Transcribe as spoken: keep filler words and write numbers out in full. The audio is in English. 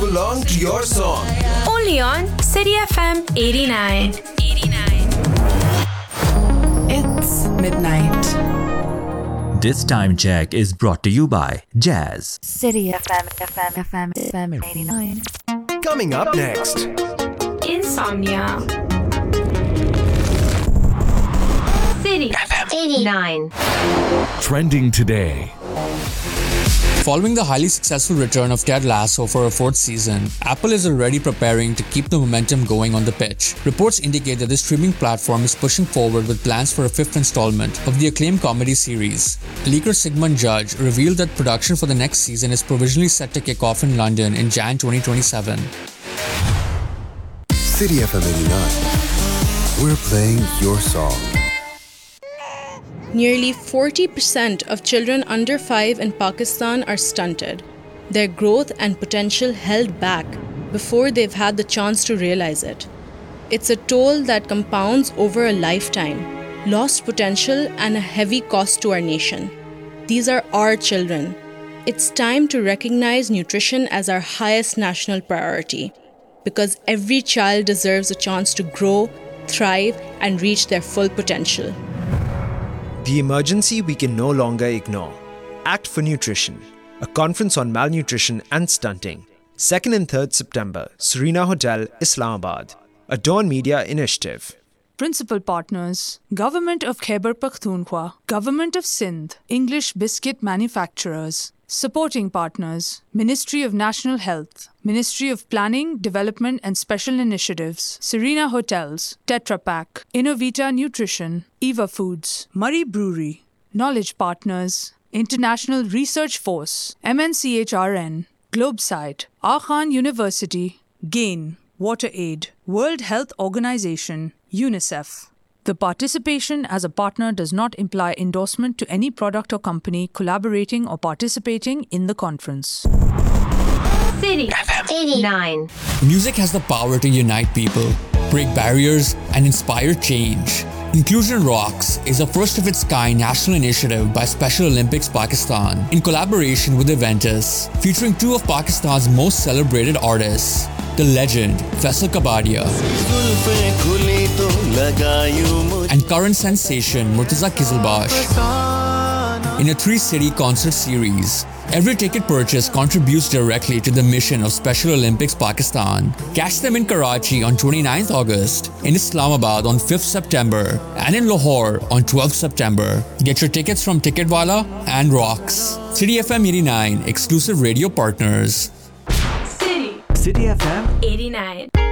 along to your song. Only on City F M eighty-nine. eighty-nine. It's midnight. This time check is brought to you by Jazz. City F M, F M, F M, F M eighty-nine. Coming up next. Insomnia. City F M eighty-nine. Trending today. Following the highly successful return of Ted Lasso for a fourth season, Apple is already preparing to keep the momentum going on the pitch. Reports indicate that the streaming platform is pushing forward with plans for a fifth installment of the acclaimed comedy series. Leaker Sigmund Judge revealed that production for the next season is provisionally set to kick off in London in January twenty twenty-seven. City F M eighty-nine. We're playing your song. Nearly forty percent of children under five in Pakistan are stunted, their growth and potential held back before they've had the chance to realize it. It's a toll that compounds over a lifetime, lost potential and a heavy cost to our nation. These are our children. It's time to recognize nutrition as our highest national priority, because every child deserves a chance to grow, thrive, and reach their full potential. The emergency we can no longer ignore. Act for Nutrition, a conference on malnutrition and stunting. second and third September, Serena Hotel, Islamabad. A Dawn Media initiative. Principal partners: Government of Khyber Pakhtunkhwa, Government of Sindh, English Biscuit Manufacturers. Supporting partners: Ministry of National Health, Ministry of Planning, Development and Special Initiatives, Serena Hotels, Tetra Pak, Innovita Nutrition, Eva Foods, Murray Brewery. Knowledge partners: International Research Force, M N C H R N, Globesite, Akhan University, GAIN, WaterAid, World Health Organization, UNICEF. The participation as a partner does not imply endorsement to any product or company collaborating or participating in the conference. City F M eighty-nine. Music has the power to unite people, break barriers, and inspire change. Inclusion Rocks is a first-of-its-kind national initiative by Special Olympics Pakistan in collaboration with Aventus, featuring two of Pakistan's most celebrated artists, the legend Faisal Kabadia and current sensation Murtaza Kizilbash. In a three-city concert series, every ticket purchase contributes directly to the mission of Special Olympics Pakistan. Catch them in Karachi on twenty-ninth August, in Islamabad on fifth September, and in Lahore on twelfth September. Get your tickets from Ticketwala and Rocks. City F M eighty-nine, exclusive radio partners. City City F M eighty-nine.